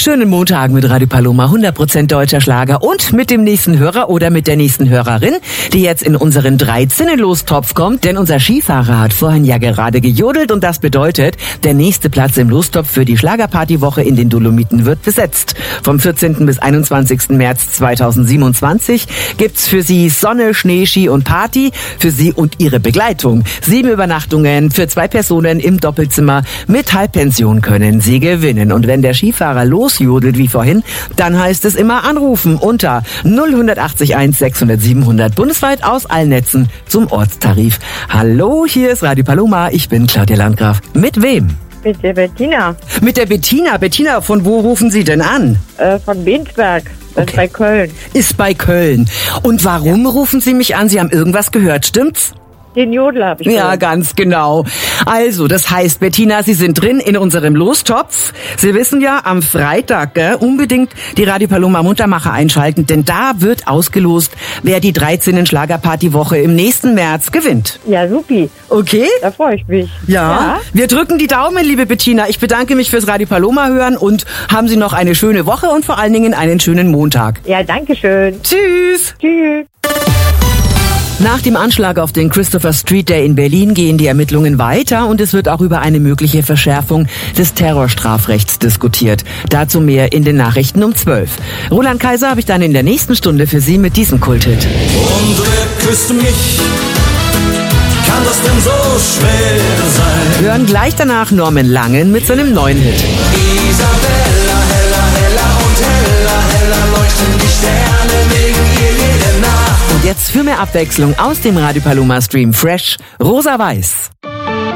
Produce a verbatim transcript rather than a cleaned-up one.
Schönen Montag mit Radio Paloma, hundert Prozent deutscher Schlager und mit dem nächsten Hörer oder mit der nächsten Hörerin, die jetzt in unseren dreizehn-Lostopf kommt, denn unser Skifahrer hat vorhin ja gerade gejodelt und das bedeutet, der nächste Platz im Lostopf für die Schlagerpartywoche in den Dolomiten wird besetzt. Vom vierzehnten bis einundzwanzigsten März zweitausendsiebenundzwanzig gibt's für Sie Sonne, Schnee, Ski und Party, für Sie und Ihre Begleitung. Sieben Übernachtungen für zwei Personen im Doppelzimmer mit Halbpension können Sie gewinnen. Und wenn der Skifahrer losjodelt wie vorhin, dann heißt es immer anrufen unter null achtzig eins sechshundert siebenhundert bundesweit aus allen Netzen zum Ortstarif. Hallo, hier ist Radio Paloma, ich bin Claudia Landgraf. Mit wem? Mit der Bettina. Mit der Bettina. Bettina, von wo rufen Sie denn an? Äh, von Bensberg. Das Okay. ist bei Köln. Ist bei Köln. Und warum rufen Sie mich an? Sie haben irgendwas gehört, stimmt's? Den Jodler habe ich Ja, gehört. ganz genau. Also, das heißt, Bettina, Sie sind drin in unserem Lostopf. Sie wissen ja, am Freitag gell, unbedingt die Radio Paloma Muntermacher einschalten, denn da wird ausgelost, wer die dreizehn Schlagerpartywoche im nächsten März gewinnt. Ja, supi. Okay? Da freue ich mich. Ja. Wir drücken die Daumen, liebe Bettina. Ich bedanke mich fürs Radio Paloma hören und haben Sie noch eine schöne Woche und vor allen Dingen einen schönen Montag. Ja, danke schön. Tschüss! Tschüss. Nach dem Anschlag auf den Christopher Street Day in Berlin gehen die Ermittlungen weiter und es wird auch über eine mögliche Verschärfung des Terrorstrafrechts diskutiert. Dazu mehr in den Nachrichten um zwölf. Roland Kaiser habe ich dann in der nächsten Stunde für Sie mit diesem Kulthit. Und wer küsst mich? Kann das denn so schwer sein? Hören gleich danach Norman Langen mit seinem neuen Hit. Isabella, heller, heller und heller, heller leuchten die Sterne wegen ihr jede Nacht. Und jetzt für mehr Abwechslung aus dem Radio Paloma Stream Fresh, Rosa Weiß.